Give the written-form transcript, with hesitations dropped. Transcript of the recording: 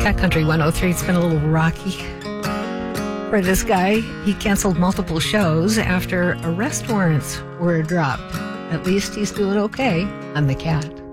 Cat Country 103. It's been a little rocky for this guy. He canceled multiple shows after arrest warrants were dropped. At least he's doing okay on the cat.